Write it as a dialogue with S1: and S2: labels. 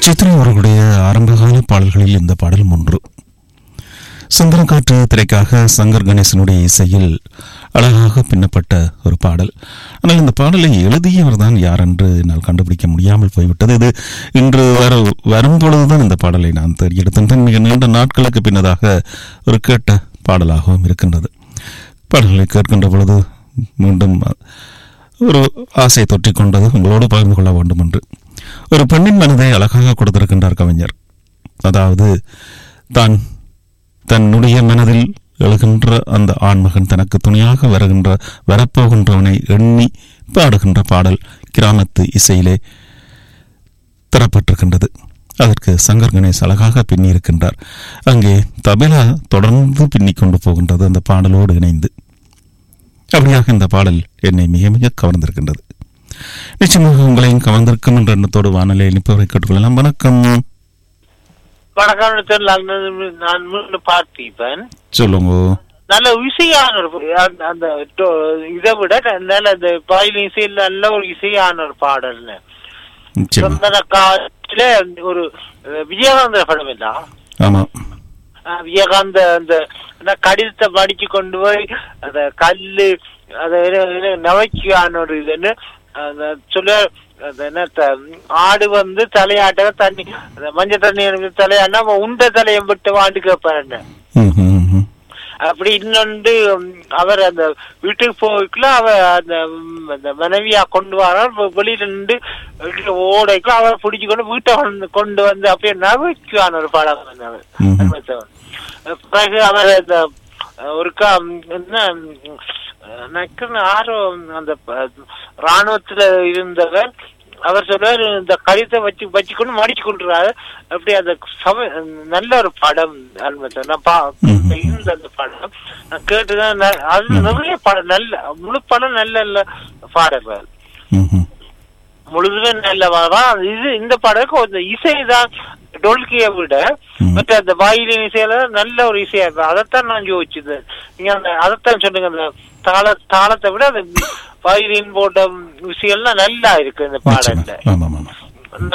S1: சித்ரா அவர்களுடைய ஆரம்பகால பாடல்களில் இந்த பாடலும் ஒன்று. சந்திரகாற்று திரைக்காக சங்கர் கணேசனுடைய இசையில் அழகாக பின்னப்பட்ட ஒரு பாடல். ஆனால் இந்த பாடலை எழுதியவர் தான் யார் என்று என்னால் கண்டுபிடிக்க முடியாமல் போய்விட்டது. இது இன்று வரும் பொழுதுதான் இந்த பாடலை நான் தேடியெடுத்தேன். மிக நீண்ட நாட்களுக்கு பின்னதாக ஒரு கேட்ட பாடலாகவும் இருக்கின்றது. பாடல்களை கேட்கின்ற பொழுது மீண்டும் ஒரு ஆசை தொற்றிக் கொண்டது, உங்களோடு பகிர்ந்து கொள்ள வேண்டும் என்று. ஒரு பெண்ணின் மனதை அழகாக கொடுத்திருக்கின்றார் கவிஞர். அதாவது தன்னுடைய மனதில் எழுகின்ற அந்த ஆண்மகன் தனக்கு துணையாக வரப்போகின்றவனை எண்ணி பாடுகின்ற பாடல் கிராமத்து இசையிலே தரப்பட்டிருக்கின்றது. அதற்கு சங்கர் கணேஷ் அழகாக பின்னி இருக்கின்றார். அங்கே தபேலா தொடர்ந்து பின்னிக் கொண்டு போகின்றது அந்த பாடலோடு இணைந்து. அப்படியாக இந்த பாடல் என்னை மிக மிக கவர்ந்திருக்கின்றது. நிச்சயமாக உங்களையும் கவர்ந்திருக்கும் என்ற எண்ணத்தோடு வானொலி அனுப்பவரை கேட்டுக்கொள்ளலாம். வணக்கம்.
S2: நான் பார்த்திப்பேன்.
S1: சொல்லுங்க.
S2: நல்ல இசையான அந்த இதை விட நல்ல இந்த பாயிலின் இசையில் நல்ல ஒரு இசையான ஒரு பாடல். சொந்தன காலத்துல ஒரு விஜயகாந்த படம் இல்ல? ஆமா. விஜயகாந்த அந்த கடிதத்தை படிச்சு கொண்டு போய் அந்த கல்லு அத நவைக்கான ஒரு இதுன்னு சொல்ல ஆடு வந்து தலையாட்ட தண்ணி மஞ்சள் தண்ணி தலையாடினா உண்ட தலையம் விட்டு வாண்டு கேட்பாரு. அப்படி இன்னொன்று அவர் அந்த வீட்டுக்கு போய்க்குள்ள அவர் அந்த மனைவியா கொண்டு வர வெளியில நின்று ஓடைக்குள்ள அவரை பிடிச்சு கொண்டு வீட்டை கொண்டு வந்து அப்படியே நகைச்சுவான ஒரு பாடம். பிறகு அவர் அந்த ஒருக்கா என்ன ஆர்வம் அந்த ராணுவத்துல இருந்தவர் அவர் சொல்றாரு இந்த கடிதத்தை வச்சுக்கொண்டு மடிச்சு கொண்டுறாரு. அப்படி அந்த நல்ல ஒரு படம் இருந்த அந்த படம் நான் கேட்டுதான். அது நிறைய படம் நல்ல முழு படம் நல்ல பாடல்கள் முழுதுமே நல்ல. இது இந்த படத்துக்கு அந்த இசைதான் டொல்கியை விட மற்ற அந்த வாயிலின் இசையில நல்ல ஒரு இசையா இருக்கும். அதைத்தான் நான் யோசிச்சது. நீங்க அதைத்தான் சொல்லுங்க. அந்த தாளத்தை விட அந்த வாயிலின் போட்ட விஷயம்லாம் நல்லா இருக்கு இந்த பாடல்ல.